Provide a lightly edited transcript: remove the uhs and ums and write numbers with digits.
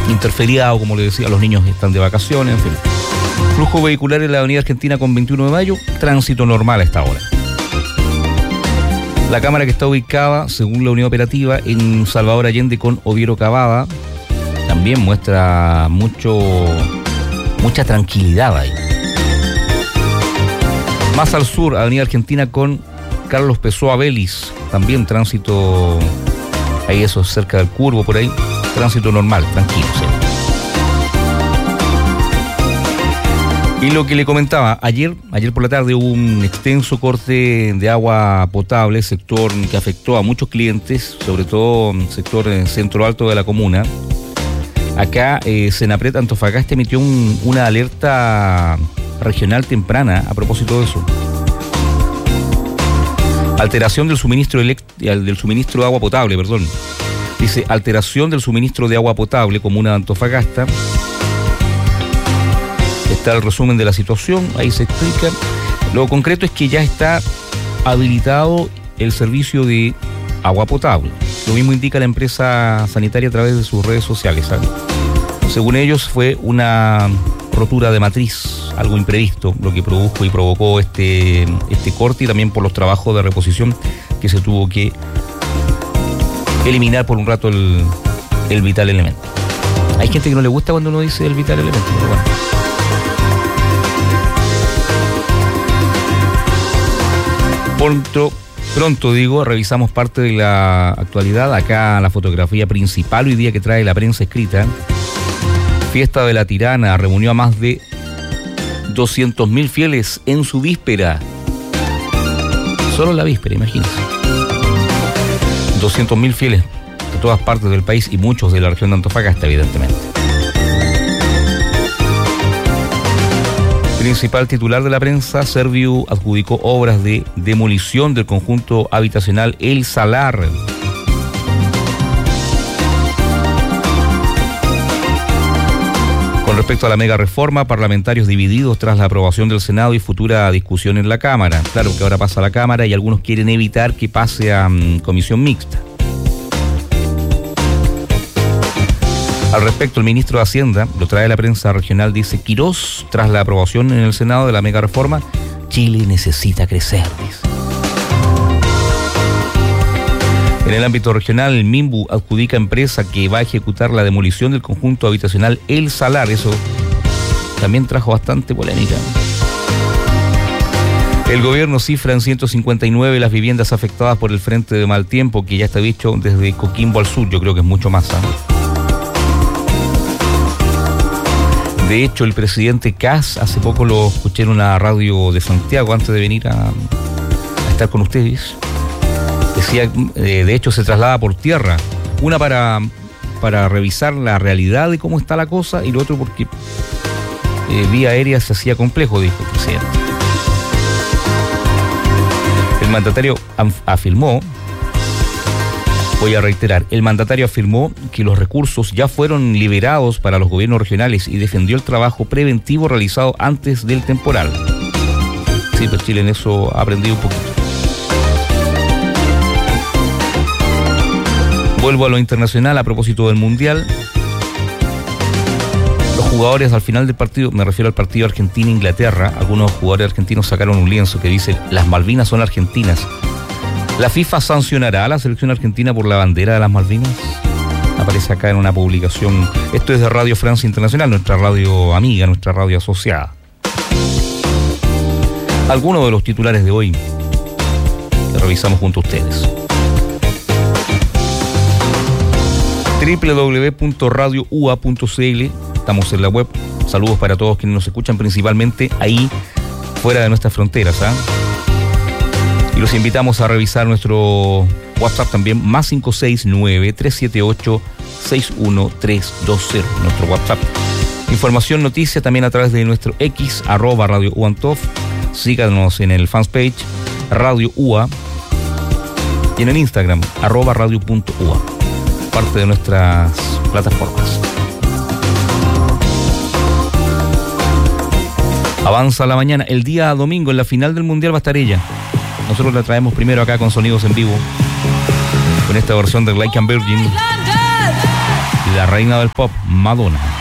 interferiado, como le decía, los niños están de vacaciones, en fin. Flujo vehicular en la avenida Argentina con 21 de mayo, tránsito normal a esta hora. La cámara que está ubicada, según la unidad operativa, en Salvador Allende con Oviedo Cavada, también muestra mucha tranquilidad ahí. Más al sur, avenida Argentina con Carlos Pessoa Vélez, también tránsito, ahí eso, cerca del curvo, por ahí, tránsito normal, tranquilo, sí. Y lo que le comentaba, ayer por la tarde hubo un extenso corte de agua potable, sector que afectó a muchos clientes, sobre todo sector centro alto de la comuna. Acá Senapred Antofagasta emitió una alerta regional temprana a propósito de eso. Alteración del suministro de agua potable, perdón. Dice, alteración del suministro de agua potable, comuna de Antofagasta. Está el resumen de la situación, ahí se explica. Lo concreto es que ya está habilitado el servicio de agua potable. Lo mismo indica la empresa sanitaria a través de sus redes sociales, ¿sabes? Según ellos fue una rotura de matriz, algo imprevisto, lo que produjo y provocó este corte, y también por los trabajos de reposición que se tuvo que eliminar por un rato el vital elemento. Hay gente que no le gusta cuando uno dice el vital elemento, pero bueno. Pronto digo, revisamos parte de la actualidad. Acá la fotografía principal hoy día que trae la prensa escrita. Fiesta de la Tirana reunió a más de 200.000 fieles en su víspera. Solo la víspera, imagínense. 200.000 fieles de todas partes del país y muchos de la región de Antofagasta, evidentemente. Principal titular de la prensa, Serviu adjudicó obras de demolición del conjunto habitacional El Salar. Con respecto a la mega reforma, parlamentarios divididos tras la aprobación del Senado y futura discusión en la Cámara. Claro que ahora pasa a la Cámara y algunos quieren evitar que pase a comisión mixta. Al respecto, el ministro de Hacienda, lo trae la prensa regional, dice: Quirós, tras la aprobación en el Senado de la mega reforma, Chile necesita crecer, dice. En el ámbito regional, el Minbu adjudica empresa que va a ejecutar la demolición del conjunto habitacional El Salar. Eso también trajo bastante polémica. El gobierno cifra en 159 las viviendas afectadas por el frente de mal tiempo, que ya está dicho desde Coquimbo al sur. Yo creo que es mucho más, ¿sabes? De hecho, el presidente Kast, hace poco lo escuché en una radio de Santiago antes de venir a estar con ustedes. Decía, de hecho, se traslada por tierra. Una para revisar la realidad de cómo está la cosa, y lo otro porque vía aérea se hacía complejo, dijo el presidente. El mandatario afirmó, voy a reiterar, el mandatario afirmó que los recursos ya fueron liberados para los gobiernos regionales y defendió el trabajo preventivo realizado antes del temporal. Sí, pues Chile en eso ha aprendido un poquito. Vuelvo a lo internacional a propósito del Mundial. Los jugadores al final del partido, me refiero al partido Argentina-Inglaterra, algunos jugadores argentinos sacaron un lienzo que dice: las Malvinas son argentinas. ¿La FIFA sancionará a la selección argentina por la bandera de las Malvinas? Aparece acá en una publicación. Esto es de Radio Francia Internacional, nuestra radio amiga, nuestra radio asociada. Algunos de los titulares de hoy que revisamos junto a ustedes. www.radioua.cl, estamos en la web. Saludos para todos quienes nos escuchan, principalmente ahí fuera de nuestras fronteras, ¿eh? Y los invitamos a revisar nuestro WhatsApp también, más 569-378-61320, nuestro WhatsApp. Información, noticia también a través de nuestro X, @RadioUANTOF. Síganos en el fanpage Radio UA y en el Instagram, @radio.ua. Parte de nuestras plataformas. Avanza la mañana. El día domingo, en la final del Mundial, va a estar ella. Nosotros la traemos primero acá con sonidos en vivo, con esta versión de Like a Virgin, la reina del pop, Madonna.